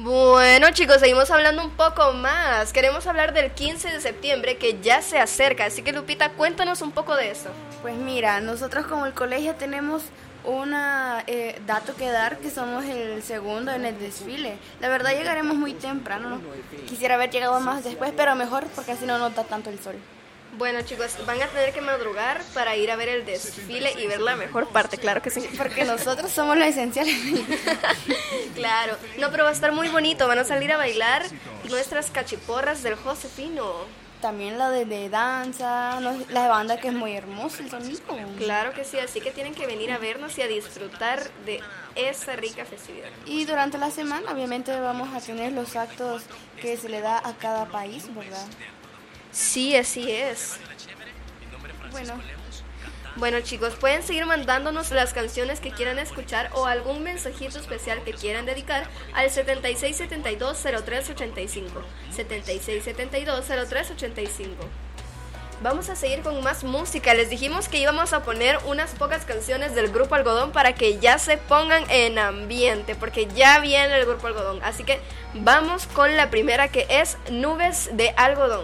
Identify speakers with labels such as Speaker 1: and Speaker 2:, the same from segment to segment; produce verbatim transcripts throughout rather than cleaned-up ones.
Speaker 1: Bueno, chicos, seguimos hablando un poco más. Queremos hablar del quince de septiembre que ya se acerca, así que Lupita, cuéntanos un poco de eso.
Speaker 2: Pues mira, nosotros como el colegio tenemos un eh, dato que dar, que somos el segundo en el desfile. La verdad llegaremos muy temprano, ¿no? Quisiera haber llegado más después, pero mejor porque así no nos da tanto el sol.
Speaker 1: Bueno, chicos, van a tener que madrugar para ir a ver el desfile y ver la mejor parte, claro que sí.
Speaker 2: Porque nosotros somos lo esencial.
Speaker 1: Claro, no, pero va a estar muy bonito, van a salir a bailar nuestras cachiporras del Josefino.
Speaker 2: También la de, de danza, no, la de banda, que es muy hermoso el sonido.
Speaker 1: Claro que sí, así que tienen que venir a vernos y a disfrutar de esa rica festividad.
Speaker 2: Y durante la semana obviamente vamos a tener los actos que se le da a cada país, ¿verdad?
Speaker 1: Sí, así es.
Speaker 2: Bueno,
Speaker 1: Bueno, chicos, pueden seguir mandándonos las canciones que quieran escuchar o algún mensajito especial que quieran dedicar al setenta y seis setenta y dos cero tres ochenta y cinco. setenta y seis setenta y dos cero tres ochenta y cinco. Vamos a seguir con más música. Les dijimos que íbamos a poner unas pocas canciones del Grupo Algodón para que ya se pongan en ambiente, porque ya viene el Grupo Algodón. Así que vamos con la primera, que es Nubes de Algodón.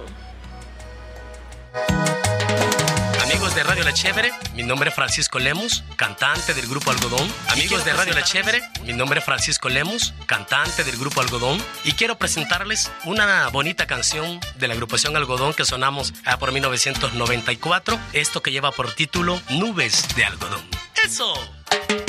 Speaker 3: Amigos de Radio La Chévere, mi nombre es Francisco Lemus, cantante del Grupo Algodón. Amigos de Radio La Chévere, mi nombre es Francisco Lemus, cantante del Grupo Algodón. Y quiero presentarles una bonita canción de la agrupación Algodón que sonamos allá por mil novecientos noventa y cuatro. Esto que lleva por título Nubes de Algodón. ¡Eso!